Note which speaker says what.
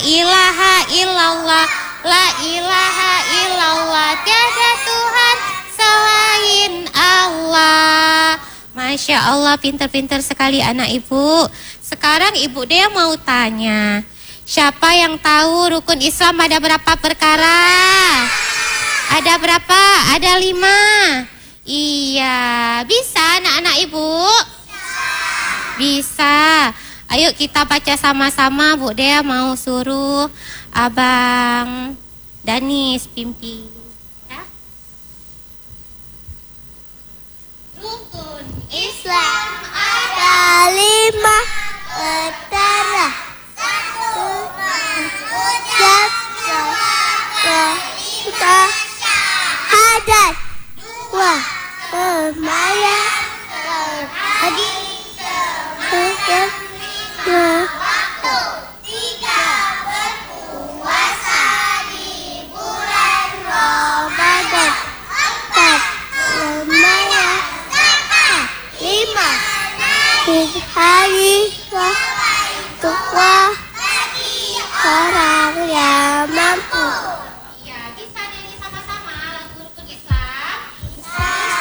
Speaker 1: ilaha illallah, la ilaha illallah, tiada Tuhan selain Allah. Masya Allah, pintar-pintar sekali anak ibu. Sekarang ibu dia mau tanya, siapa yang tahu rukun Islam ada berapa perkara? Ada berapa? Ada 5. Iya, bisa anak-anak ibu? Bisa. Ayo kita baca sama-sama. Bu Dea mau suruh Abang Danis pimpin. Ya? Rukun Islam ada 5 perkara. 1. Mengucap syahadat. 2. Sembahyang hadis waktu. 3. berpuasa di bulan Ramadan. 4. sembahyang zakat. 5. hari tua bagi orang